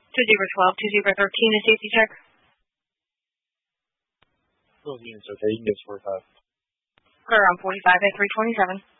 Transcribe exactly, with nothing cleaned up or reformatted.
two zero twelve, two zero thirteen, a safety check. Those units okay, you can get forty-five. Clear on forty-five at three twenty-seven.